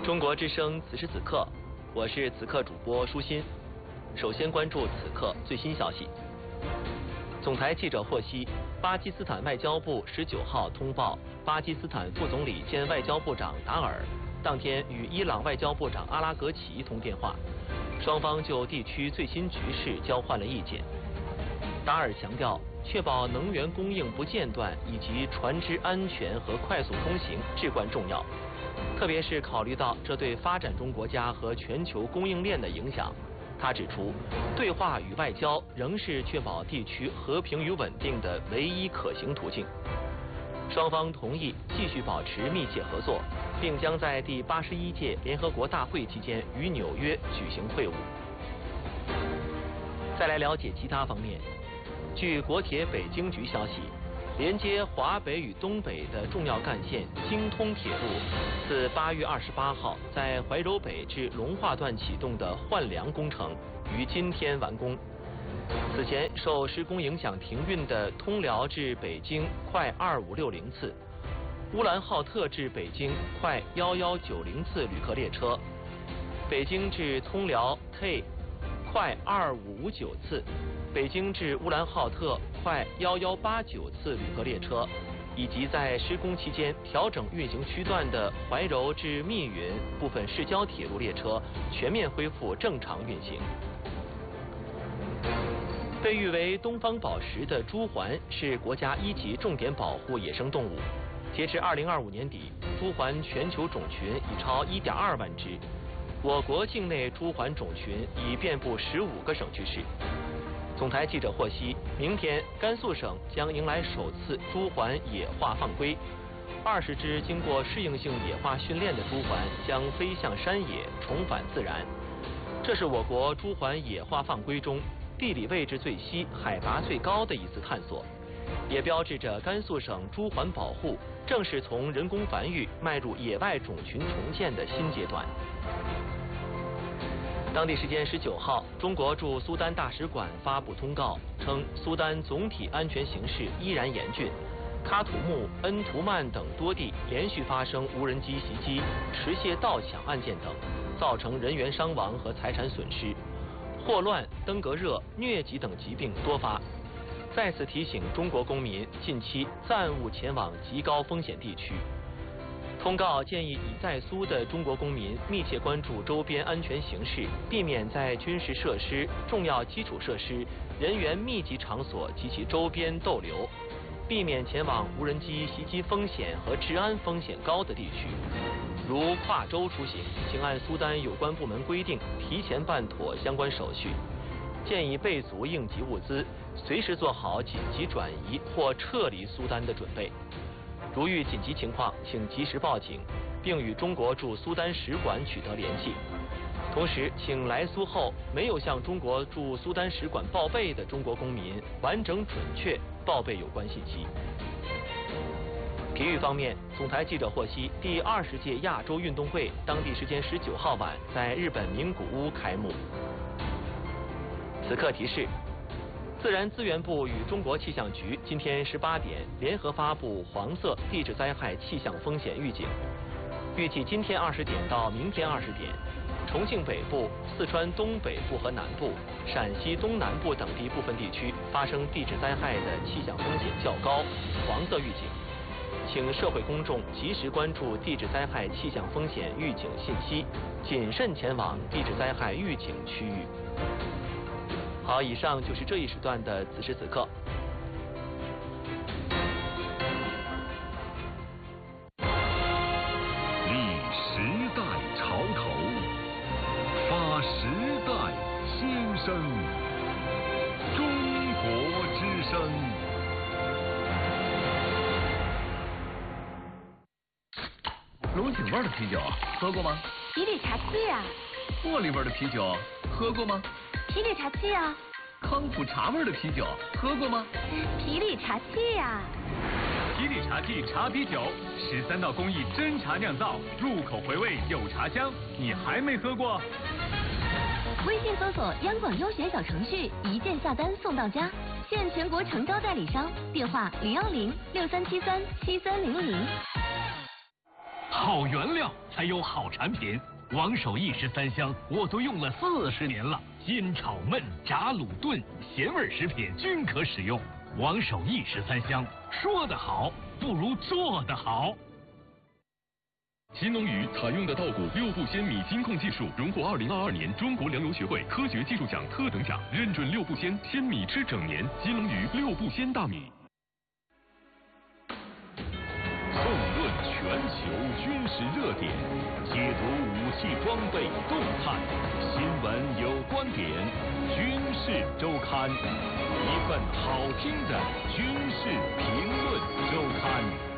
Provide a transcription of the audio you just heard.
中国之声此时此刻，我是此刻主播舒心。首先关注此刻最新消息。总台记者获悉，巴基斯坦外交部19号通报，巴基斯坦副总理兼外交部长达尔当天与伊朗外交部长阿拉格齐通电话，双方就地区最新局势交换了意见。达尔强调，确保能源供应不间断以及船只安全和快速通行至关重要，特别是考虑到这对发展中国家和全球供应链的影响。他指出，对话与外交仍是确保地区和平与稳定的唯一可行途径。双方同意继续保持密切合作，并将在第81届联合国大会期间于纽约举行会晤。再来了解其他方面。据国铁北京局消息，连接华北与东北的重要干线京通铁路，自8月28号在怀柔北至龙化段启动的换梁工程于今天完工。此前受施工影响停运的通辽至北京快2560次、乌兰浩特至北京快1190次旅客列车、北京至通辽 T 快2559次、北京至乌兰浩特快1189次旅客列车，以及在施工期间调整运行区段的怀柔至密云部分市郊铁路列车全面恢复正常运行。被誉为东方宝石的朱鹮是国家1级重点保护野生动物。截至2025年底，朱鹮全球种群已超1.2万只。我国境内朱鹮种群已遍布15个省区市。总台记者获悉，明天甘肃省将迎来首次朱鹮野化放归，20只经过适应性野化训练的朱鹮将飞向山野，重返自然。这是我国朱鹮野化放归中地理位置最西、海拔最高的一次探索，也标志着甘肃省朱鹮保护正式从人工繁育迈入野外种群重建的新阶段。当地时间19号，中国驻苏丹大使馆发布通告称，苏丹总体安全形势依然严峻，喀土穆、恩图曼等多地连续发生无人机袭击、持械盗抢案件等，造成人员伤亡和财产损失，霍乱、登革热、疟疾等疾病多发。再次提醒中国公民近期暂勿前往极高风险地区。通告建议已在苏的中国公民密切关注周边安全形势，避免在军事设施、重要基础设施、人员密集场所及其周边逗留，避免前往无人机袭击风险和治安风险高的地区。如跨州出行，请按苏丹有关部门规定提前办妥相关手续，建议备足应急物资，随时做好紧急转移或撤离苏丹的准备。如遇紧急情况，请及时报警，并与中国驻苏丹使馆取得联系。同时，请来苏后没有向中国驻苏丹使馆报备的中国公民，完整准确报备有关信息。体育方面，总台记者获悉，第20届亚洲运动会当地时间19号晚在日本名古屋开幕。此刻提示。自然资源部与中国气象局今天18点联合发布黄色地质灾害气象风险预警，预计今天20点到明天20点，重庆北部、四川东北部和南部、陕西东南部等地部分地区发生地质灾害的气象风险较高，黄色预警，请社会公众及时关注地质灾害气象风险预警信息，谨慎前往地质灾害预警区域。好，以上就是这一时段的此时此刻。 立时代潮头，发时代新声。中国之声。 龙井味的啤酒喝过吗？ 皮里茶气呀。 茉莉味的啤酒喝过吗？ 皮里茶气呀。 康普茶味的啤酒喝过吗？ 皮里茶气呀。 皮里茶气茶啤酒，13道工艺真茶酿造，入口回味有茶香，你还没喝过？ 微信搜索央广优选小程序，一键下单送到家，现全国诚招代理商，电话010-6373-7300。 好原料才有好产品。王守义13香我都用了40年了，煎炒焖炸卤炖，咸味食品均可使用。王守义13香，说得好不如做得好。 新农语采用的稻谷6步鲜米金控技术，荣获2022年中国粮油学会科学技术奖特等奖，认准6步鲜，鲜米吃整年。新农语6步鲜大米。 纵论全球军事热点，解读武器装备动态，新闻有观点，军事周刊，一份好听的军事评论周刊。